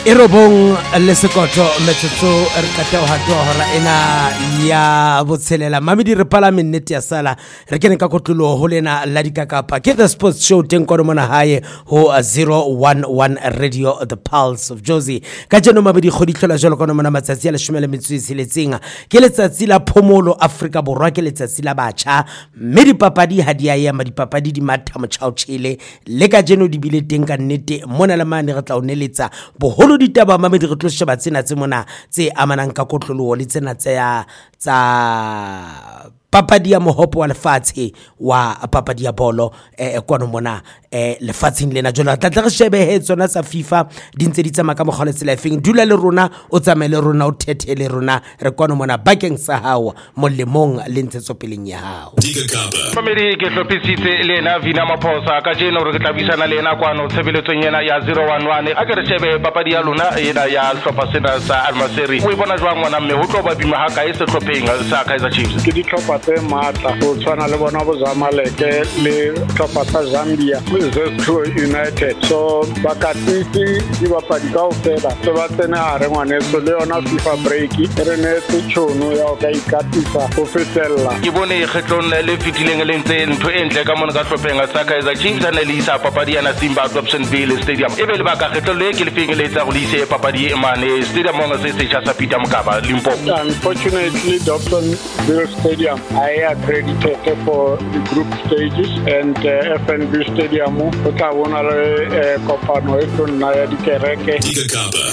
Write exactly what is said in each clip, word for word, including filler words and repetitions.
Irobong le sekoto metsotso re katao hato hora ena ya botselela mamedi re pala minute ya sala re kene ka kotlolo ho lena la dikakapa ke the sports show teng kono mona hae ho zero one one radio the pulse of Josie ka jeno mabedi khodi tlola jalo kono mona matsatsi ya leshome le metso e seletseng ke letsatsi la phomolo Afrika Borwa ke letsatsi la batjha mme dipapadi ha di ya ma dipapadi di matha motjhao tshele le ka jeno di bile teng ka nnete mona la mane re tla o neletsa boholo ditaba mamedi re tlo sheba tsena tse mona tse amanang ka kotlolo le tsena tse ya tsa papadi ya mohopo wa lefatshe wa papadi ya bolo eh kono mona eh lefatsheng lena jolo tla tla re shebe he tsona sa FIFA di ntse di tsama ka mogole tsela efeng dula le rona o tsamele rona o thethele rona re kono mona bakeng sa hao molemong le ntsetso peleng ya hao mamedi ke hlopisitse lena Vina Maphosa ka jeno re tla bisana lena kwano tshebeletsong yena ya zero one one a ke re shebe papadi ya lona ena ya hlopha sena sa Almaseri o bona jwang ngwana mme ho tlo ba bima ha ka e se hlopheng sa Kaizer Chiefs ke di tlhopha tse matla go tshwana le bona bo Zamaleke le tlhopha tsa Zambia Zestro United so bakatisi di bapadi ka ofela so ba tsena are ngwane so le yona FIFA break re ne tshono ya ka ikatisa go fetella ke bone kgetlong le fitileng le ntse ntho e ntle ka mona ka hlopheng tsa Kaizer Chiefs ana le isa papadi ya na Simba Dobsonville Stadium e be le baka kgetlo le ke le fingeletsa go le ise papadi e mane stadium mo se se tsa Peter Mokaba Limpopo. Unfortunately Dobsonville Stadium I accredited for the group stages and uh, F N B Stadium o tla bona le kopano e tona ya dikereke. Diga Kappa.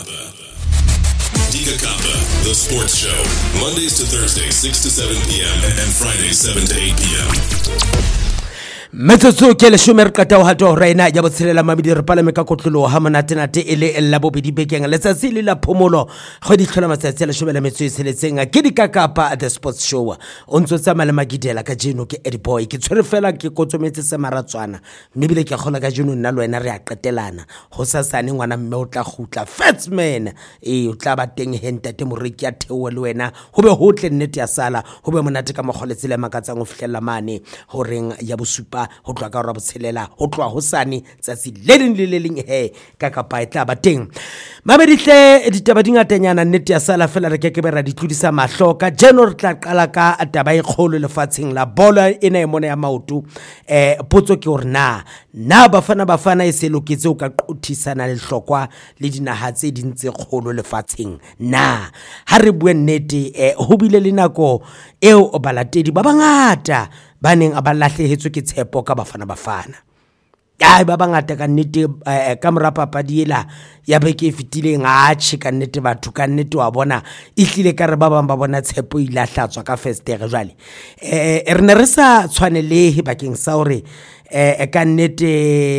Diga Kappa, the sports show, Mondays to Thursdays six to seven p.m. and Fridays seven to eight p.m. Metsotso ke le shumer katao hato reina ya botselela mabidi re palame ka kotlolo ha monate nate ele la bobedi bekeng letsatsi le la phomolo khodi tlhola matsatsi le shumela metso e seletseng ke dikakapa at the sports show o ntso tsa male magidela ka jeno ke Eddie Boy ke tshwere fela ke kotsometse se maratswana mebile ke khola ka jeno nna lo wena re a qetelana ho sa sane ngwana mme o tla khutla Fatsman e o tla ba teng henta te moreki ya thewe le wena ho be hotle nnete ya sala ho be monate ka mogoletse le makatsang o fihlella mane ho reng ya bosupa ho tloa ka ra botshelela ho tloa hosane tsatsi le leng le le leng he ka kapa e tla ba teng mabedihle ditaba dingatanyana nnete ya sala fela re ke ke bera ditlodisa mahloka jeno re tla qala ka taba e kgolo lefatsheng la bolo ena e mona ya maoto eh potso ke hore na na bafana bafana e se loketse o ka qothisana le hlokwa le dinaha tse dintse kgolo lefatsheng na ha re bue nnete eh ho bile le nako eo o balatedi ba bangata ba neng a ba lahlehetswe ke tshepo ka bafana bafana ya ba bangata ka nnete ka mora papadi ela ya beke e fitileng a tshika nnete batho ka nnete wa bona e hlile ka re ba bang ba bona tshepo ile hlatswa ka first day jwale eh re ne re sa tshwanelehe bakeng sa hore eh ka nnete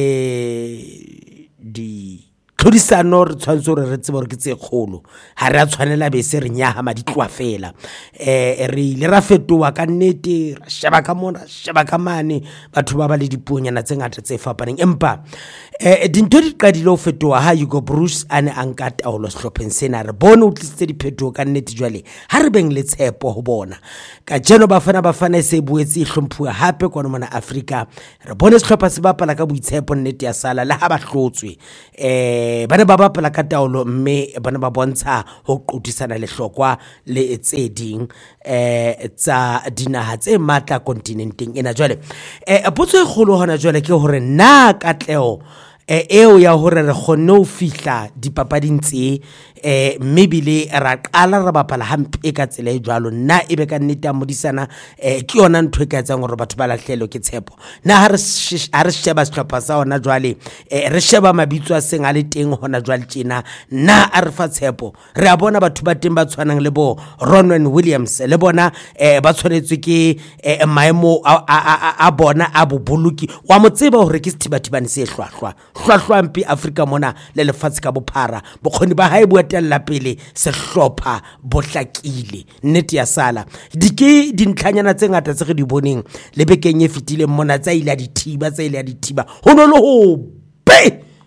di tlhodisano re tshwantse re re tsebo re ke tse kgolo ha re a tshwanela be se re nyaha ma ditloa fela eh re ile ra fetoa ka nnete ra sheba ka mona sheba ka mane batho ba ba le dipuonyana tse ngata tse fapaneng empa eh dintho di qadile ho fetoa ha Hugo Bruce ane anka taolo sehlopheng sena re bone o tlise diphetho ka nnete jwale ha re beng le tshepo ho bona ka jeno bafana bafana se buetse hlomphuwa hape kwana mona Afrika re bone sehlopha se bapala ka boitshepo nnete ya sala le ha ba hlotswe eh bana ba bapala ka taolo mme bana ba bontsha ho qotisana le hlokwa le tse ding eh tsa dinaha tse matla kontinenteng ena jwale eh potso e kgolo hona jwale ke hore na katleo eh eo ya hore re khone ho fihla dipapading tse eh mebile ra qala ra bapala hampe e ka tsela e jwalo na ebe ka nnete modisana eh ke yona ntwe ka tsang hore batho ba lahlelo ke tshepo na ha re ha re sheba sehlopha sa ona jwale eh re sheba mabitso a seng a le teng hona jwale tjena na a re fa tshepo re a bona batho ba teng ba tshwanang le bo Ronwen Williams le bona eh ba tshwanetswe ke maemo a bona a boboloki wa motseba hore ke sethibathibane se hlwahlwa hlwahlwa mpi Afrika mona le lefatshe ka bophara bokgoni ba hae bo tella pele se hlopha bohlakile nnete ya sala dike dintlhanyana tse ngata tse re di boneng le bekeng e fitile mona tsa ile a dithiba tsa ile a dithiba ho no le ho be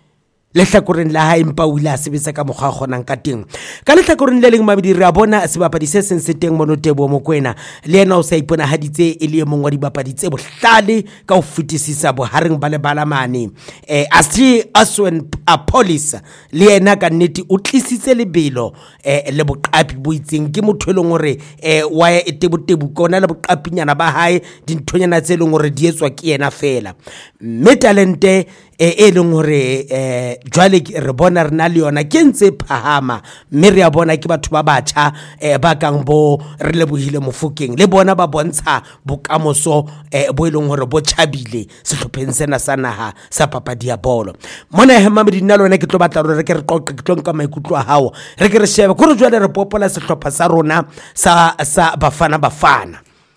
le hlakoreng la hae mpa o ile a sebetsa ka mokgwa kgonang ka teng ka le hlakoreng le leng mabedi re a bona sebapadi se seng se teng mono Teboho Mokoena le yena o sa iponahaditse e le mongwe wa dibapadi tse bohlale ka ho fetisisa bohareng ba le balamane eh Asri Aswen Police le yena ka nnete o tlisitse lebelo eh le boqapi bo itseng ke motho e leng hore eh wa ya etebotebo kona le boqapinyana ba hae dinthonyana tse leng hore di etswa ke yena fela mme talente e leng hore eh jwale re bona rena le yona ke ntse phahama mme re a bona ke batho ba batjha eh ba kang bo re Lebohile Mofokeng le bona ba bontsha bokamoso eh bo eleng hore bo tjhabile sehlopheng sena sa naha sa papadi ya bolo mona he Mamedi nna lona ke tlo batla re ke re qoqe ke tlo nka maikutlo a hao re ke re shebe go re jwale re popola sehlopha sa rona sa sa Bafana Bafana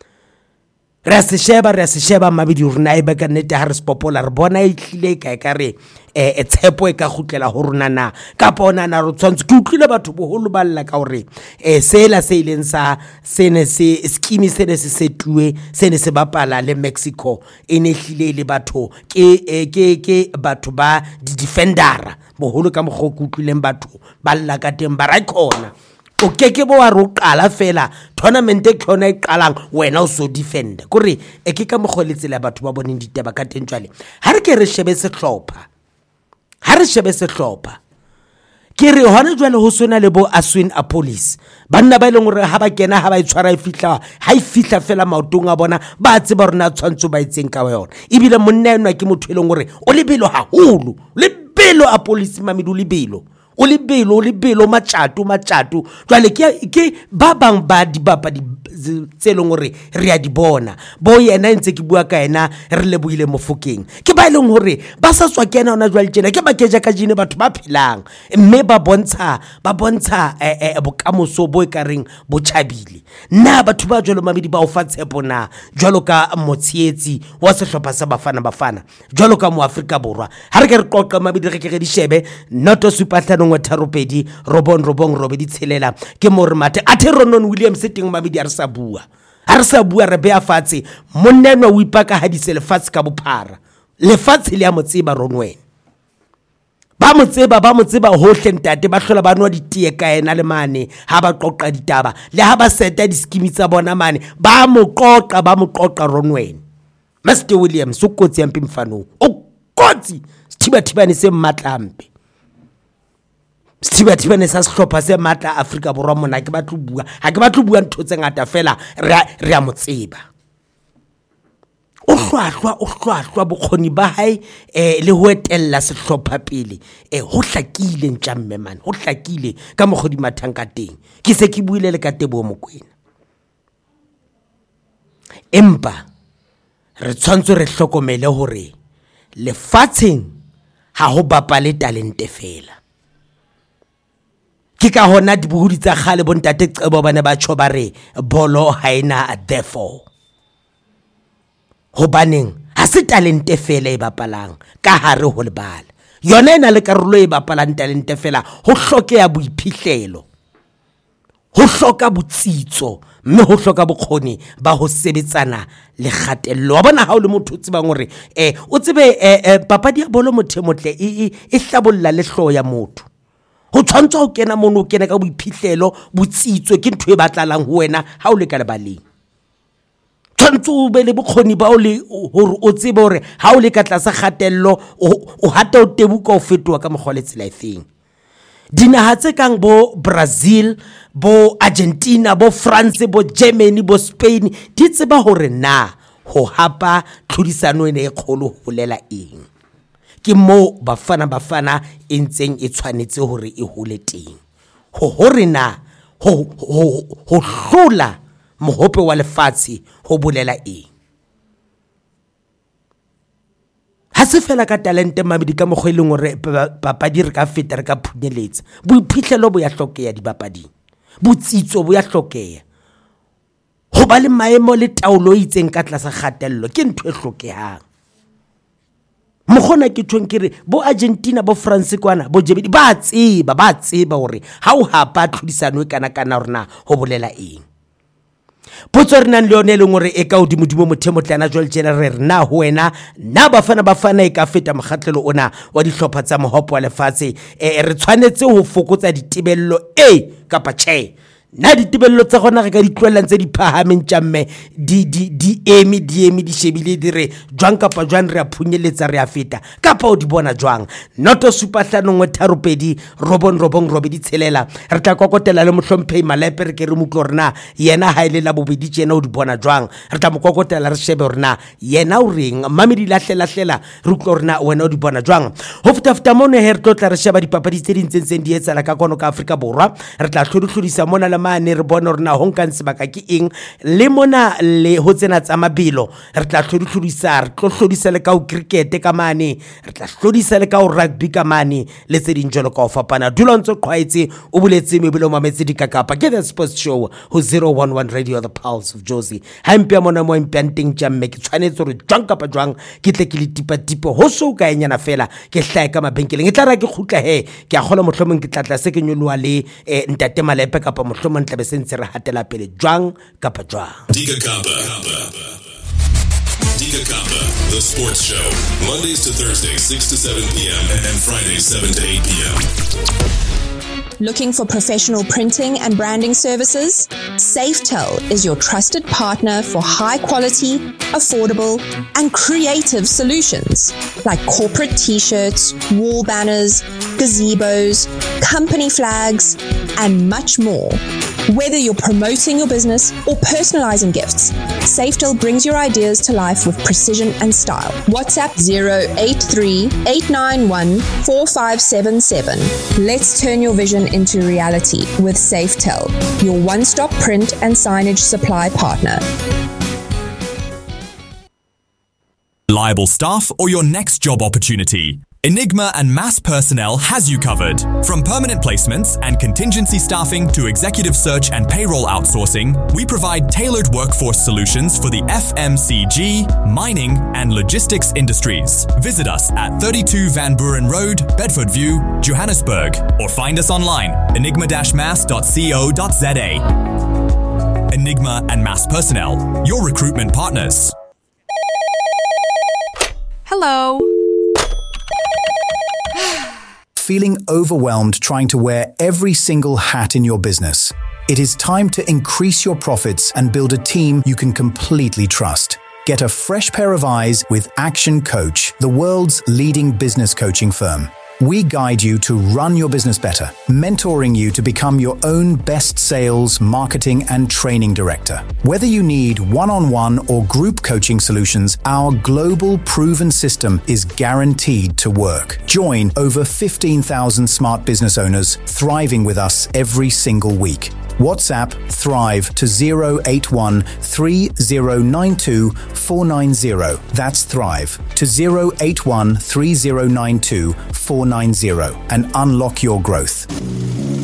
re se sheba re se sheba Mabedi rona e ba ka nnete ha re spopola re bona e tlile ka ka re eh tshepo e ka gutlela ho rona na ka bona na re tshwantse ke utlwile batho boholo ba lla ka hore eh sela se ileng sa sene se skimi sene se setuwe sene se bapala le Mexico ene hlile le batho ke ke ke batho ba di defendera boholo ka moggo ke utlwileng batho ba lla ka teng ba ra khona o keke bo wa ro qala fela tournament e khona e qalang wena o so defend kore e ke ka mogoletsela batho ba boneng ditaba ka teng tswale ha re ke re shebe sehlopha ha re shebe sehlopha ke re hona jwale ho sona le bo Aswin Police banna ba ileng hore ha ba kena ha ba itshwara e fihla ha e fihla fela maotong a bona ba tseba rona tshwantso ba itseng ka yona ebile monna enwa ke motho e leng hore o lebelo haholo lebelo a police Mamedi lebelo o lebelo o lebelo matjato matjato jwale ke ke ba bang ba dibapadi tse leng hore re a di bona bo yena ntse ke bua ka yena re Lebohile Mofokeng ke ba ileng hore ba sa tswa kena ona jwale tjena ke ba keja ka jine batho ba phelang mme ba bontsha ba bontsha eh bokamoso bo e ka reng bo tjhabile nna batho ba jwalo Mamedi ba o fa tshepo na jwalo ka motsietsi wa sehlopha sa Bafana Bafana jwalo ka mo Afrika Borwa ha re ke re qoqa Mamedi re ke re di shebe noto supatlano ngwe tharopedi robon robong robedi tshelela ke mo re mathe athe Ronon Williams teng Mamedi a re sa bua a re sa bua re bea fatshe monnenwa o ipaka hadise lefatshe ka bophara lefatshe le a motseba Ronwen ba motseba ba motseba hohle ntate ba hlola ba nwa ditie ka ena le mane ha ba qoqa ditaba le ha ba seta di skimi tsa bona mane ba mo qoqa ba mo qoqa Ronwen Master Williams o kotsi ya mpimfano o kotsi thiba thibane se mmatlampe Stiba tibane sa sehlopha se matla Afrika Borwa mona ke batlo bua ha ke batlo bua ntho tse ngata fela re re a motseba o hlwahlwa o hlwahlwa bokgoni ba hae eh le ho etella sehlopha pele eh ho hlakile ntjamme man ho hlakile ka mogodi mathanka teng ke se ke buile le ka Teboho Mokoena empa re tshwantse re hlokomele hore lefatsheng ha ho bapale talente fela ke ka hona dibuhudi tsa khale bontate Qebo bana ba tsho ba re bolo ha ina therefore hobaneng ha se talente fela e bapalang ka hare ho lebala yona ena le karolo e bapalang talente fela ho hlokeya boiphihlelo ho hloka botsitso mme ho hloka bokgoni ba ho sebetsana le khatello wa bona ha o le motho tsebang hore eh o tsebe eh papadi ya bolo motho motle e e hlabolla le hlo ya motho ho tshwantsa ho kena mono o kena ka boiphihlelo botsitswe ke ntwe e batlalang ho wena ha o le ka lebaleng tshwantse o be le bokgoni ba o le hore o tsebe hore ha o le ka tlasa khatello o hata o tebuka o fetoa ka mogwa le tsela efeng dinaha tse kang bo Brazil bo Argentina bo France bo Germany bo Spain di tseba hore na ho hapa tlhodisano ene e kgolo ho lela eng ke mo Bafana Bafana e ntseng e tshwanetse hore e hole teng ho hore na ho ho hlola mohope wa lefatshe ho bolela eng ha se fela ka talente Mamedi ka mogwe leng hore papadi re ka feta re ka phunyeletsa boiphihlelo bo ya hlokeya dibapading botsitso bo ya hlokeya ho ba le maemo le taolo itseng ka tlasa khatello ke ntwe hlokehang mogona ke tshweng ke re bo Argentina bo France kwana bo Germany ba tseba ba tseba hore ha o hapa tlhodisano e kana kana rona ho bolela eng potso re nang le yone le ngore e ka odimodimo mothemotlana jwale tjena re re na ho wena na bafana bafana e ka feta mokgatlelo ona wa dihlopha tsa mohopo wa lefatshe e re tshwanetse ho fokotsa ditebello e kapa tjhe na ditebello tsa gona re ka di tloelang tse di phahameng tjamme di di di emi di emi di shebile di re jwang kapa jwang re a phunyeletsa re a feta kapa o di bona jwang noto supa hlano ngwe tharo pedi robon robong robedi tshelela re tla kokotela le mohlomphehi Malepe re ke re mutlo rena yena ha ile la bobedi tjena o di bona jwang re tla mo kokotela re shebe rena yena o reng mamedi lahlela hlela re utlo rena wena o di bona jwang ho feta feta mone he re tla re sheba dipapadi tse ding tse di etsala ka kono ka Afrika Borwa re tla hlodihlodisa mona le mane re bona rena ho nka sebaka ke eng le mona le ho tsena tsa mabelo re tla hlodihlodisa re tlo hlodisa le ka o cricket ka mane re tla hlodisa le ka o rugby ka mane le tse ding jolo ka o fapana dula ntse qhwaetse o buletse mebelo mametse dikakapa ke the sports show ho zero one one radio the pulse of Jozi ha impya mona mo impanteng jamme ke tshwanetse re jwang kapa jwang ke tle ke le tipa tipa ho so ka enyana fela ke hlae ka mabenkeleng e tla ra ke khutla he ke a khola mohlomong ke tlatla se ke nyolwa le ntate Malepe kapa mohlomong tla be sentse re hatela pele jwang kapa jwang Dika Kapa Dika Kapa the sports show Mondays to Thursdays six to seven p.m. and Fridays seven to eight p.m. Looking for professional printing and branding services? Safetel is your trusted partner for high quality, affordable, and creative solutions like corporate t-shirts, wall banners, gazebos, company flags, and much more. Whether you're promoting your business or personalizing gifts, Safetel brings your ideas to life with precision and style. WhatsApp zero eight three, eight nine one, four five seven seven. Let's turn your vision into reality with Safetel, your one-stop print and signage supply partner. Reliable staff or your next job opportunity? Enigma and Mass Personnel has you covered. From permanent placements and contingency staffing to executive search and payroll outsourcing, we provide tailored workforce solutions for the F M C G, mining, and logistics industries. Visit us at thirty-two Van Buren Road, Bedford View, Johannesburg, or find us online, enigma dash mass dot co dot z a. Enigma and Mass Personnel, your recruitment partners. Hello. Feeling overwhelmed trying to wear every single hat in your business? It is time to increase your profits and build a team you can completely trust. Get a fresh pair of eyes with Action Coach, the world's leading business coaching firm. We guide you to run your business better, mentoring you to become your own best sales, marketing, and training director. Whether you need one-on-one or group coaching solutions, our global proven system is guaranteed to work. Join over fifteen thousand smart business owners thriving with us every single week. WhatsApp Thrive to zero eight one, three zero nine two, four nine zero. That's Thrive to zero eight one, three zero nine two, four nine zero and unlock your growth.